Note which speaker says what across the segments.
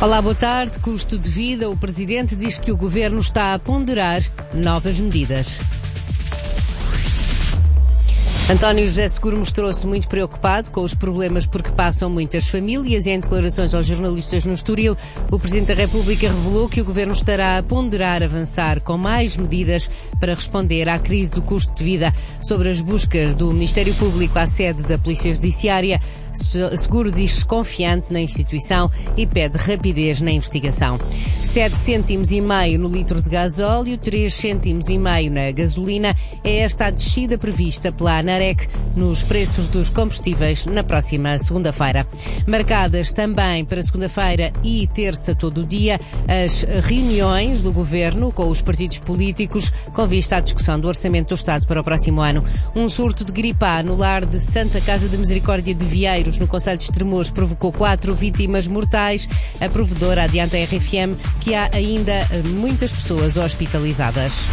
Speaker 1: Olá, boa tarde. Custo de vida. O Presidente diz que o Governo está a ponderar novas medidas. António José Seguro mostrou-se muito preocupado com os problemas por que passam muitas famílias e em declarações aos jornalistas no Estoril, o Presidente da República revelou que o Governo estará a ponderar avançar com mais medidas para responder à crise do custo de vida. Sobre as buscas do Ministério Público à sede da Polícia Judiciária, Seguro diz-se confiante na instituição e pede rapidez na investigação. 7 cêntimos e meio no litro de gasóleo, 3 cêntimos e meio na gasolina. É esta a descida prevista pela ANAREC nos preços dos combustíveis na próxima segunda-feira. Marcadas também para segunda-feira e terça todo o dia as reuniões do Governo com os partidos políticos com vista à discussão do Orçamento do Estado para o próximo ano. Um surto de gripe A no lar de Santa Casa de Misericórdia de Vieiros, no concelho de Estremoz, provocou 4 vítimas mortais. A provedora adianta à RFM que há ainda muitas pessoas hospitalizadas.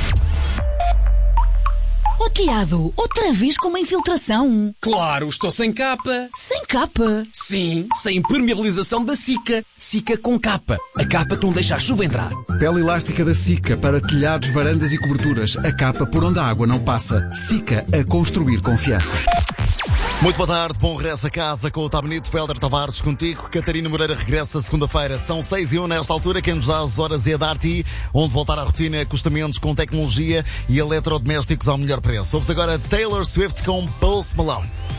Speaker 2: Oh, Tiago, outra vez com uma infiltração.
Speaker 3: Claro, estou sem capa.
Speaker 2: Sem capa?
Speaker 3: Sim, sem impermeabilização da Sika. Sika com capa. A capa que não deixa a chuva entrar.
Speaker 4: Pele elástica da Sika para telhados, varandas e coberturas. A capa por onde a água não passa. Sika, a construir confiança.
Speaker 5: Muito boa tarde, bom regresso a casa com o Tá Bonito, Felder Tavares contigo. Catarina Moreira regressa segunda-feira. São 6h01 nesta altura. Quem nos dá as horas é a Darty, onde voltar à rotina acostamentos com tecnologia e eletrodomésticos ao melhor preço. Ouve-se agora Taylor Swift com Post Malone.